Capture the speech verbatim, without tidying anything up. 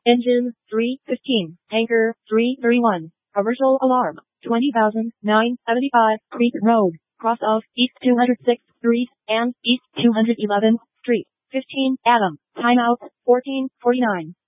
Engine three fifteen. Tanker three thirty-one. Commercial alarm. twenty thousand nine hundred seventy-five Creek Road, cross of East two hundred sixth Street and East two hundred eleventh Street. fifteen Adam. Timeout fourteen forty-nine.